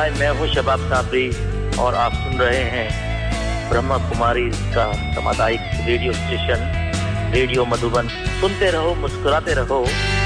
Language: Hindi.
हाय, मैं हूँ शबाब साबरी और आप सुन रहे हैं ब्रह्मा कुमारी का सामुदायिक रेडियो स्टेशन रेडियो मधुबन। सुनते रहो, मुस्कुराते रहो।